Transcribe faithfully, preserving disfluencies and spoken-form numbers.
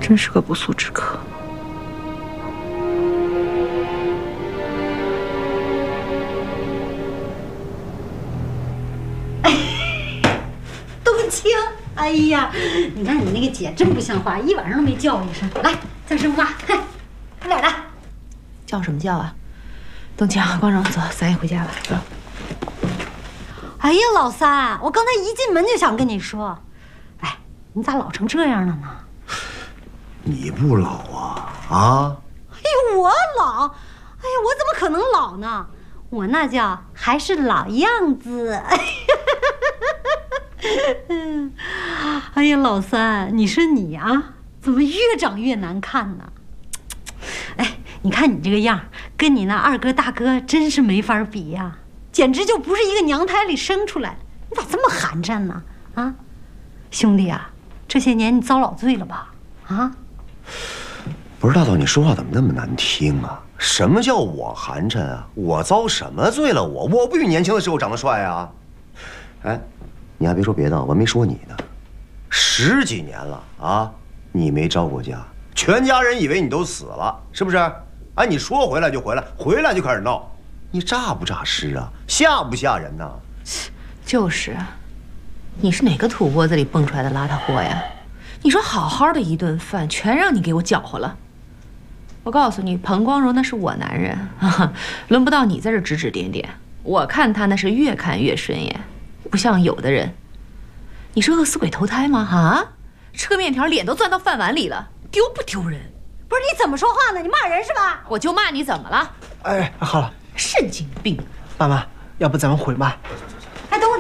真是个不速之客。 冬青，哎呀，你看你那个姐真不像话，一晚上都没叫我一声。来，叫声妈，快点的。 叫什么叫啊？冬青，光荣，走，咱也回家吧。走。 哎呀，老三，我刚才一进门就想跟你说，哎，你咋老成这样了呢？ 你不老啊啊！ 哎呦，我老？哎呀，我怎么可能老呢？我那叫还是老样子。哎呀，老三，你说你啊，怎么越长越难看呢？哎，你看你这个样，跟你那二哥大哥真是没法比呀，简直就不是一个娘胎里生出来。你咋这么寒碜呢？啊，兄弟啊，这些年你遭老罪了吧？啊？ 不是大头，你说话怎么那么难听啊？什么叫我寒碜啊？我遭什么罪了？我我不比年轻的时候长得帅啊？哎，你还别说别的，我还没说你呢。十几年了啊，你没着过家，全家人以为你都死了，是不是？哎，你说回来就回来，回来就开始闹，你诈不诈尸啊？吓不吓人呐？ 就是啊，你是哪个土窝子里蹦出来的邋遢货呀？你说好好的一顿饭，全让你给我搅和了。我告诉你，彭光荣那是我男人，啊，轮不到你在这指指点点。我看他那是越看越顺眼，不像有的人。你是饿死鬼投胎吗？啊，吃个面条脸都钻到饭碗里了，丢不丢人？ 不是，你怎么说话呢？你骂人是吧？ 我就骂你，怎么了？ 哎，好了， 神经病！ 爸妈，要不咱们回吧。 哎，等会儿。